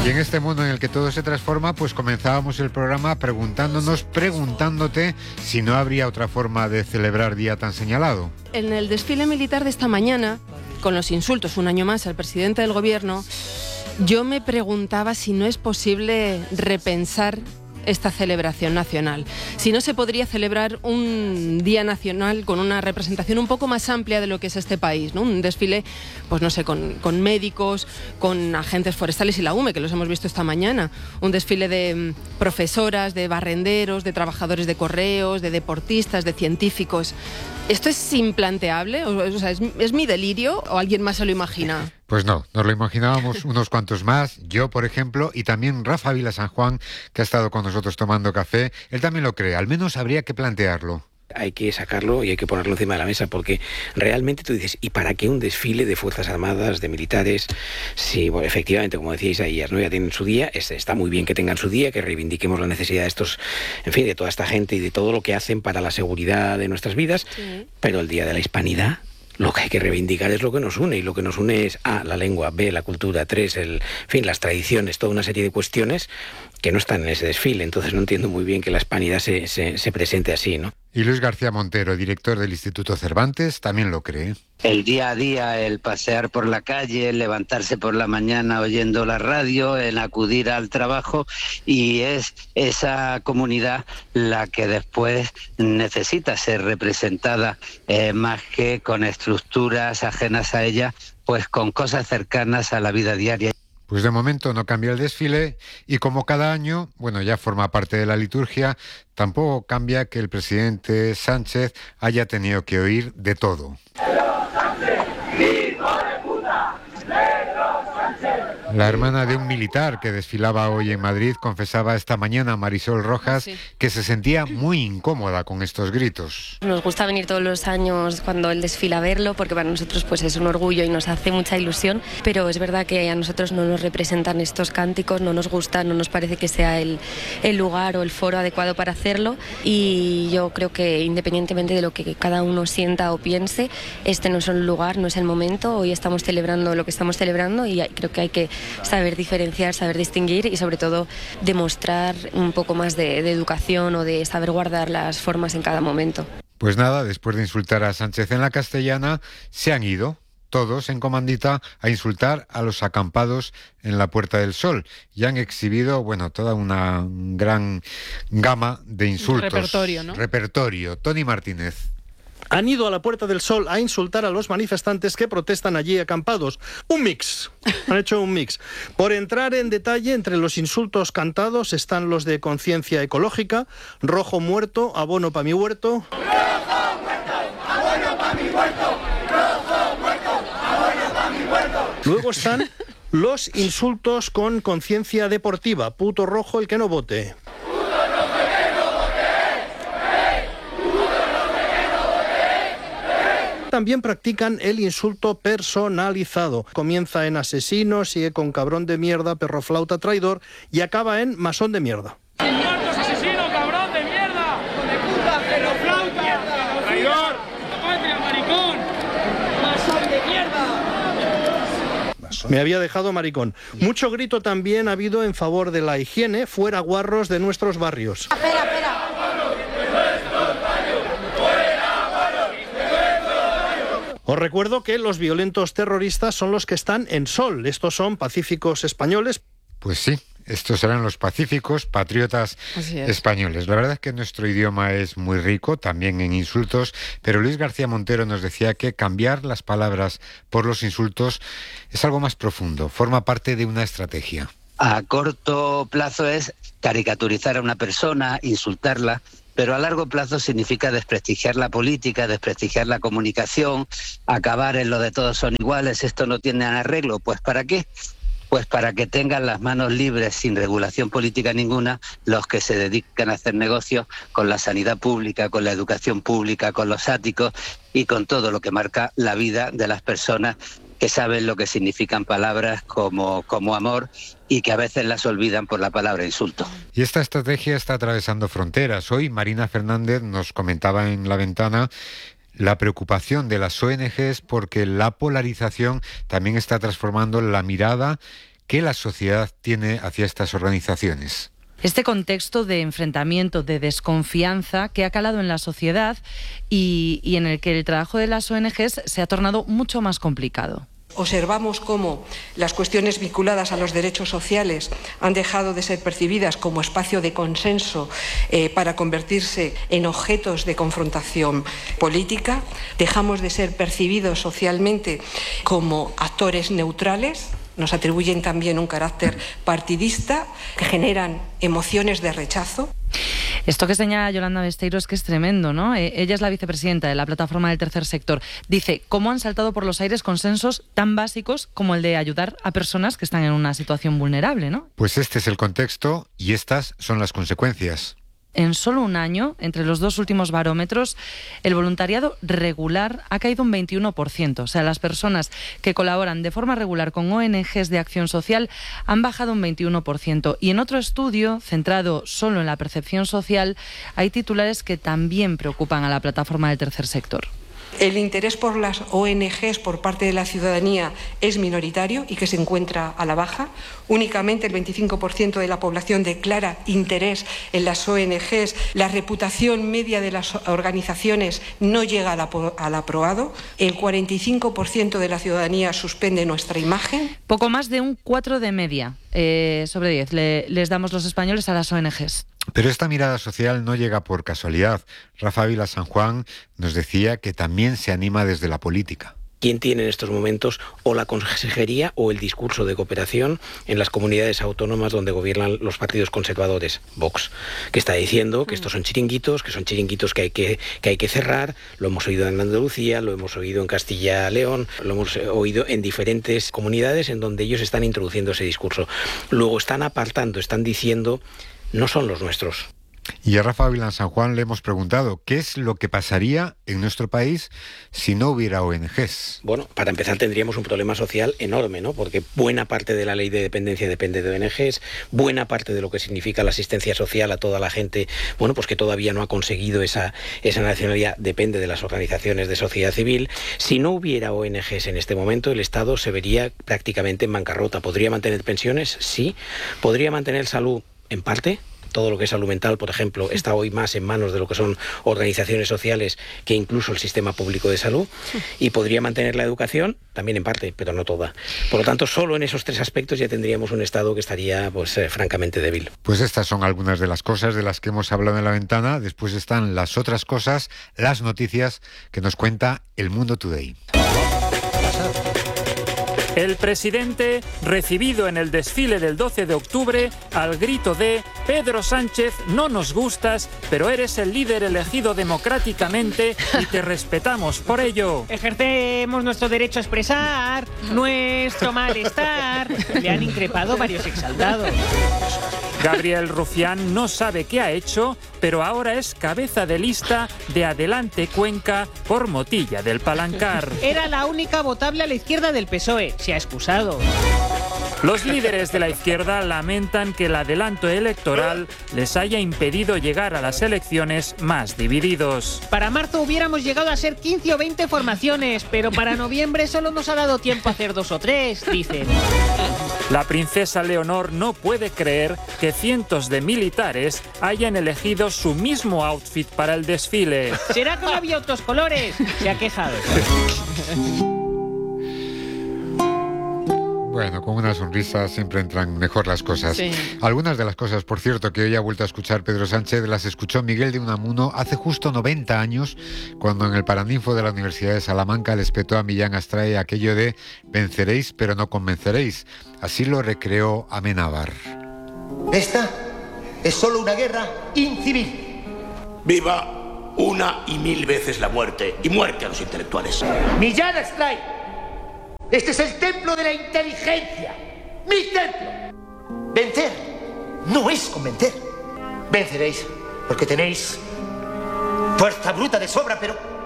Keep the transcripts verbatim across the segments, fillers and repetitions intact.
Y en este mundo en el que todo se transforma, pues comenzábamos el programa preguntándonos, preguntándote si no habría otra forma de celebrar día tan señalado. En el desfile militar de esta mañana, con los insultos un año más al presidente del gobierno, yo me preguntaba si no es posible repensar esta celebración nacional. Si no se podría celebrar un día nacional con una representación un poco más amplia de lo que es este país, ¿no? Un desfile, pues no sé, con, con médicos, con agentes forestales y la U M E, que los hemos visto esta mañana. Un desfile de mm, profesoras, de barrenderos, de trabajadores de correos, de deportistas, de científicos. ¿Esto es implanteable? O, o sea, ¿es, ¿es mi delirio o alguien más se lo imagina? Pues no, nos lo imaginábamos unos cuantos más, yo por ejemplo, y también Rafa Vila San Juan, que ha estado con nosotros tomando café, él también lo cree, al menos habría que plantearlo. Hay que sacarlo y hay que ponerlo encima de la mesa, porque realmente tú dices, ¿y para qué un desfile de Fuerzas Armadas, de militares? Si, bueno, efectivamente, como decíais ayer, ¿no? Ya tienen su día, está muy bien que tengan su día, que reivindiquemos la necesidad de estos, en fin, de toda esta gente y de todo lo que hacen para la seguridad de nuestras vidas, sí. Pero el Día de la Hispanidad, lo que hay que reivindicar es lo que nos une, y lo que nos une es A, la lengua, B, la cultura, tres, el, en fin, las tradiciones, toda una serie de cuestiones que no están en ese desfile. Entonces no entiendo muy bien que la hispanidad se, se, se presente así, ¿no? Y Luis García Montero, director del Instituto Cervantes, también lo cree. El día a día, el pasear por la calle, el levantarse por la mañana oyendo la radio, el acudir al trabajo, y es esa comunidad la que después necesita ser representada eh, más que con estructuras ajenas a ella, pues con cosas cercanas a la vida diaria. Pues de momento no cambia el desfile y como cada año, bueno, ya forma parte de la liturgia, tampoco cambia que el presidente Sánchez haya tenido que oír de todo. La hermana de un militar que desfilaba hoy en Madrid confesaba esta mañana a Marisol Rojas sí. que se sentía muy incómoda con estos gritos. Nos gusta venir todos los años cuando él desfila a verlo, porque para nosotros pues es un orgullo y nos hace mucha ilusión, pero es verdad que a nosotros no nos representan estos cánticos, no nos gusta, no nos parece que sea el, el lugar o el foro adecuado para hacerlo, y yo creo que independientemente de lo que cada uno sienta o piense, este no es el lugar, no es el momento. Hoy estamos celebrando lo que estamos celebrando y creo que hay que saber diferenciar, saber distinguir y sobre todo demostrar un poco más de, de educación o de saber guardar las formas en cada momento. Pues nada, después de insultar a Sánchez en la Castellana, se han ido todos en comandita a insultar a los acampados en la Puerta del Sol y han exhibido, bueno, toda una gran gama de insultos. Repertorio, ¿no? Repertorio. Tony Martínez. Han ido a la Puerta del Sol a insultar a los manifestantes que protestan allí acampados. Un mix. Han hecho un mix. Por entrar en detalle, entre los insultos cantados están los de conciencia ecológica, rojo muerto, abono pa' mi huerto. Rojo muerto, abono pa' mi huerto. Rojo muerto, abono pa' mi huerto. Luego están los insultos con conciencia deportiva. Puto rojo el que no vote. También practican el insulto personalizado. Comienza en asesino, sigue con cabrón de mierda, perro flauta traidor y acaba en masón de mierda. ¡Muertos, asesino, cabrón de mierda! ¡Hijo de puta, perro flauta! ¡Traidor! ¡Patria, maricón! ¡Masón de mierda! Me había dejado maricón. Mucho grito también ha habido en favor de la higiene, fuera guarros de nuestros barrios. Espera, espera. Os recuerdo que los violentos terroristas son los que están en Sol. Estos son pacíficos españoles. Pues sí, estos serán los pacíficos patriotas españoles. La verdad es que nuestro idioma es muy rico, también en insultos, pero Luis García Montero nos decía que cambiar las palabras por los insultos es algo más profundo, forma parte de una estrategia. A corto plazo es caricaturizar a una persona, insultarla, pero a largo plazo significa desprestigiar la política, desprestigiar la comunicación, acabar en lo de todos son iguales, esto no tiene arreglo. ¿Pues para qué? Pues para que tengan las manos libres, sin regulación política ninguna, los que se dedican a hacer negocios con la sanidad pública, con la educación pública, con los áticos y con todo lo que marca la vida de las personas que saben lo que significan palabras como, como amor y que a veces las olvidan por la palabra insulto. Y esta estrategia está atravesando fronteras. Hoy Marina Fernández nos comentaba en La Ventana la preocupación de las O N Ges porque la polarización también está transformando la mirada que la sociedad tiene hacia estas organizaciones. Este contexto de enfrentamiento, de desconfianza que ha calado en la sociedad y, y en el que el trabajo de las O N Ges se ha tornado mucho más complicado. Observamos cómo las cuestiones vinculadas a los derechos sociales han dejado de ser percibidas como espacio de consenso eh, para convertirse en objetos de confrontación política. Dejamos de ser percibidos socialmente como actores neutrales. Nos atribuyen también un carácter partidista que generan emociones de rechazo. Esto que señala Yolanda Besteiro es que es tremendo, ¿no? Eh, ella es la vicepresidenta de la plataforma del tercer sector. Dice, ¿cómo han saltado por los aires consensos tan básicos como el de ayudar a personas que están en una situación vulnerable, ¿no? Pues este es el contexto y estas son las consecuencias. En solo un año, entre los dos últimos barómetros, el voluntariado regular ha caído un veintiuno por ciento. O sea, las personas que colaboran de forma regular con O N Ges de acción social han bajado un veintiuno por ciento. Y en otro estudio, centrado solo en la percepción social, hay titulares que también preocupan a la plataforma del tercer sector. El interés por las O N Ges por parte de la ciudadanía es minoritario y que se encuentra a la baja. Únicamente el veinticinco por ciento de la población declara interés en las O N Ges. La reputación media de las organizaciones no llega al aprobado. El cuarenta y cinco por ciento de la ciudadanía suspende nuestra imagen. Poco más de un cuatro de media eh, sobre diez le, les damos los españoles a las O N Ges. Pero esta mirada social no llega por casualidad. Rafa Ávila San Juan nos decía que también se anima desde la política. ¿Quién tiene en estos momentos o la consejería o el discurso de cooperación en las comunidades autónomas donde gobiernan los partidos conservadores? Vox, que está diciendo que estos son chiringuitos, que son chiringuitos que hay que, que hay que cerrar. Lo hemos oído en Andalucía, lo hemos oído en Castilla-León, lo hemos oído en diferentes comunidades en donde ellos están introduciendo ese discurso. Luego están apartando, están diciendo, no son los nuestros. Y a Rafa Ávila San Juan le hemos preguntado qué es lo que pasaría en nuestro país si no hubiera O N Ges. Bueno, para empezar tendríamos un problema social enorme, ¿no? Porque buena parte de la ley de dependencia depende de O N Ges, buena parte de lo que significa la asistencia social a toda la gente, bueno, pues que todavía no ha conseguido esa, esa nacionalidad, depende de las organizaciones de sociedad civil. Si no hubiera O N Ges en este momento, el Estado se vería prácticamente en bancarrota. ¿Podría mantener pensiones? Sí. ¿Podría mantener salud? En parte. Todo lo que es salud mental, por ejemplo, está hoy más en manos de lo que son organizaciones sociales que incluso el sistema público de salud. Y podría mantener la educación, también en parte, pero no toda. Por lo tanto, solo en esos tres aspectos ya tendríamos un Estado que estaría, pues, eh, francamente débil. Pues estas son algunas de las cosas de las que hemos hablado en La Ventana. Después están las otras cosas, las noticias que nos cuenta El Mundo Today. El presidente, recibido en el desfile del doce de octubre, al grito de «Pedro Sánchez, no nos gustas, pero eres el líder elegido democráticamente y te respetamos por ello». Ejercemos nuestro derecho a expresar nuestro malestar. Le han increpado varios exaltados. Gabriel Rufián no sabe qué ha hecho, pero ahora es cabeza de lista de Adelante Cuenca por Motilla del Palancar. Era la única votable a la izquierda del P S O E. Se ha excusado. Los líderes de la izquierda lamentan que el adelanto electoral les haya impedido llegar a las elecciones más divididos. Para marzo hubiéramos llegado a ser quince o veinte formaciones, pero para noviembre solo nos ha dado tiempo a hacer dos o tres, dicen. La princesa Leonor no puede creer que cientos de militares hayan elegido su mismo outfit para el desfile. ¿Será que no había otros colores? Se ha quejado. Bueno, con una sonrisa siempre entran mejor las cosas. Sí. Algunas de las cosas, por cierto, que hoy ha vuelto a escuchar Pedro Sánchez, las escuchó Miguel de Unamuno hace justo noventa años, cuando en el Paraninfo de la Universidad de Salamanca les petó a Millán Astray aquello de «venceréis, pero no convenceréis». Así lo recreó Amenábar. Esta es solo una guerra incivil. ¡Viva una y mil veces la muerte! ¡Y muerte a los intelectuales! Millán Astray, este es el templo de la inteligencia. ¡Mi templo! Vencer no es convencer. Venceréis porque tenéis fuerza bruta de sobra, pero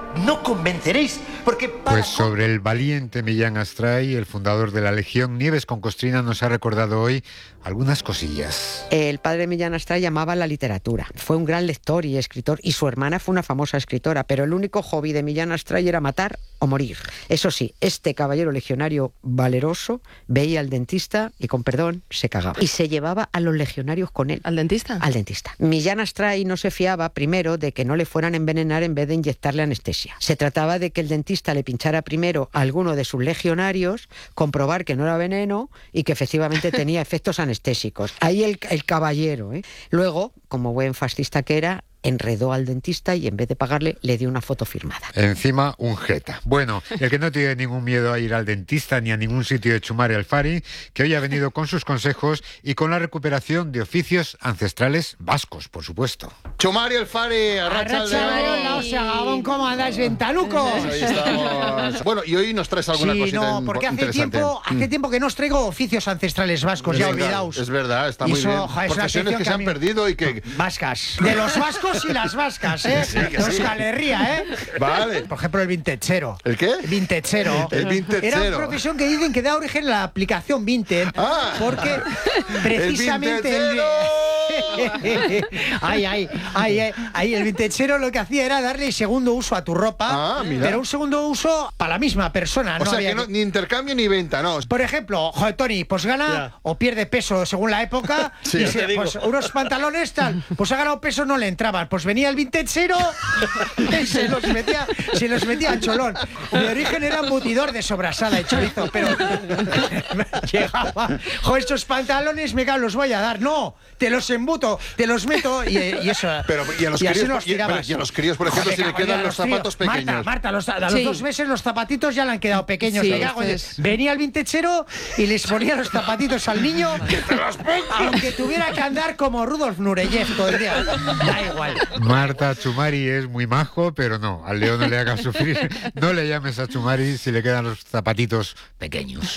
no convenceréis, porque... Para... Pues sobre el valiente Millán Astray, el fundador de la Legión, Nieves con Costrina nos ha recordado hoy algunas cosillas. El padre de Millán Astray amaba la literatura. Fue un gran lector y escritor, y su hermana fue una famosa escritora, pero el único hobby de Millán Astray era matar o morir. Eso sí, este caballero legionario valeroso veía al dentista y, con perdón, se cagaba. Y se llevaba a los legionarios con él. ¿Al dentista? Al dentista. Millán Astray no se fiaba, primero, de que no le fueran a envenenar en vez de inyectarle anestesia. Se trataba de que el dentista le pinchara primero a alguno de sus legionarios, comprobar que no era veneno y que efectivamente tenía efectos anestésicos. Ahí el, el caballero, ¿eh? Luego, como buen fascista que era, enredó al dentista y en vez de pagarle le dio una foto firmada. Encima un jeta. Bueno, el que no tiene ningún miedo a ir al dentista ni a ningún sitio de Chumari Alfari, que hoy ha venido con sus consejos y con la recuperación de oficios ancestrales vascos, por supuesto. Chumari Alfari, Arratsaldeon, no se Gabón, ¿cómo andáis, ventalucos? Ahí estamos. Bueno, y hoy nos traes alguna sí, cosita no, porque hace interesante. tiempo, hace tiempo que no os traigo oficios ancestrales vascos, es ya verdad, olvidaos. Es verdad, está y muy eso, bien. Oja, Profesiones que se han perdido y que... Vascas. De los vascos y las vascas, ¿eh? Sí, que Los sí. Herria, ¿eh? Vale. Por ejemplo, el vintechero. ¿El qué? Vintechero. El vintechero. Era una profesión que dicen que da origen a la aplicación Vinted, ah, porque precisamente el el... ay, ay, ay, ay, ay, el vintechero lo que hacía era darle segundo uso a tu ropa, ah, mira. pero un segundo uso para la misma persona. O no sea, había que no, ni intercambio ni venta, ¿no? Por ejemplo, joder, Tony, pues gana yeah. o pierde peso según la época. Sí, y se, pues unos pantalones tal, pues ha ganado peso, no le entraban. Pues venía el vintechero y se los metía, se los metía al cholón. De origen era embutidor de sobrasada y chorizo, pero llegaba, joder, estos pantalones me los voy a dar. No, te los embuto, te los meto y, y eso. Pero y a los, y críos, los y, pero, y a los críos, por ejemplo, joder, si le quedan los zapatos críos. pequeños. Marta, Marta, los, a los sí. dos meses los zapatitos ya le han quedado pequeños. Sí, es... Venía el vintechero y les ponía los zapatitos al niño, aunque tuviera que andar como Rudolf Nureyev todo el día. Da igual. Marta Chumari es muy majo, pero no, al león no le hagas sufrir. No le llames a Chumari si le quedan los zapatitos pequeños.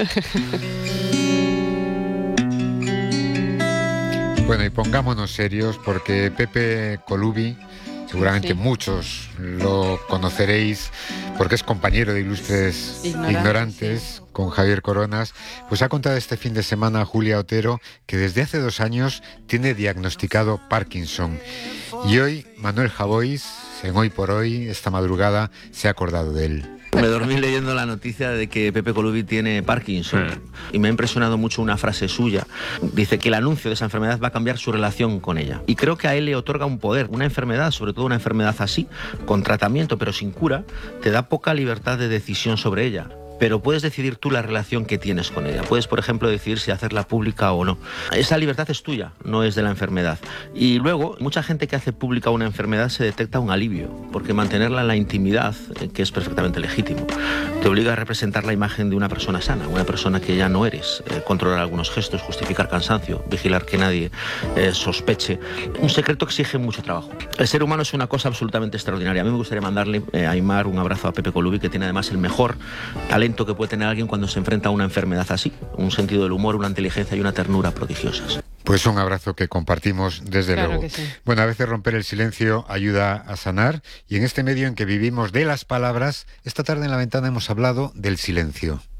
Bueno, y pongámonos serios porque Pepe Colubi, seguramente sí. muchos lo conoceréis porque es compañero de Ilustres Ignorantes, Ignorantes con Javier Coronas, pues ha contado este fin de semana a Julia Otero que desde hace dos años tiene diagnosticado Parkinson. Y hoy Manuel Javois, en Hoy por Hoy, esta madrugada, se ha acordado de él. Me dormí leyendo la noticia de que Pepe Colubi tiene Parkinson y me ha impresionado mucho una frase suya. Dice que el anuncio de esa enfermedad va a cambiar su relación con ella. Y creo que a él le otorga un poder. Una enfermedad, sobre todo una enfermedad así, con tratamiento pero sin cura, te da poca libertad de decisión sobre ella. Pero puedes decidir tú la relación que tienes con ella. Puedes, por ejemplo, decidir si hacerla pública o no. Esa libertad es tuya, no es de la enfermedad. Y luego, mucha gente que hace pública una enfermedad se detecta un alivio, porque mantenerla en la intimidad, que es perfectamente legítimo, te obliga a representar la imagen de una persona sana, una persona que ya no eres, eh, controlar algunos gestos, justificar cansancio, vigilar que nadie eh, sospeche. Un secreto exige mucho trabajo. El ser humano es una cosa absolutamente extraordinaria. A mí me gustaría mandarle eh, a Aimar un abrazo a Pepe Colubi, que tiene además el mejor talento que puede tener alguien cuando se enfrenta a una enfermedad así, un sentido del humor, una inteligencia y una ternura prodigiosas. Pues un abrazo que compartimos desde claro luego. Que sí. Bueno, a veces romper el silencio ayuda a sanar y en este medio en que vivimos de las palabras, esta tarde en La Ventana hemos hablado del silencio.